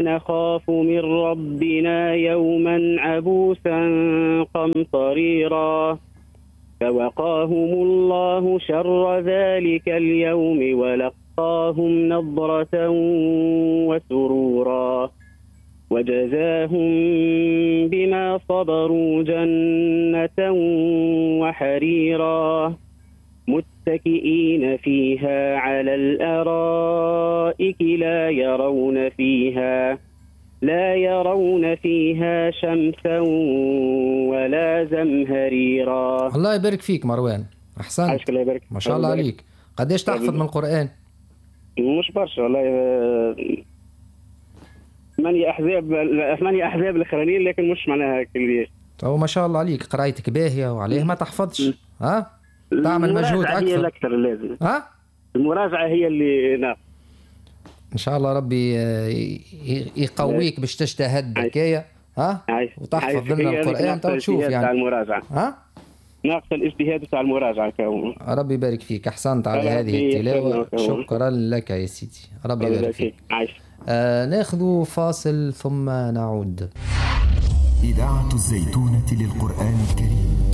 نخاف من ربنا يوما عبوسا قمطريرا فوقاهم الله شر ذلك اليوم ولقاهم نضرة وسرورا وجزاهم بما صبروا جنة وحريرا متكئين فيها على الأرائك لا يرون فيها شمسا ولا زمهريرا. الله يبارك فيك مروان، أحسنت ما شاء الله عليك. قديش تحفظ من القرآن؟ مش برشا والله، 8 أحزاب الأخرانيين، لكن مش معناها كبير. تو ما شاء الله عليك، قرايتك باهية وعليه ما تحفظش. تعمل مجهود أكثر. هي الأكثر لازم. المراجعة هي اللي ناقص. إن شاء الله ربي يقويك باش تجتهد حكاية وتحفظ لنا القرآن. تو تشوف يعني المراجعة ناقص الاجتهاد تاع المراجعة. ربي يبارك فيك، أحسنت على هذه التلاوة. شكرا لك يا سيدي، ربي يبارك فيك. ناخذ فاصل ثم نعود. إذاعة الزيتونة للقرآن الكريم.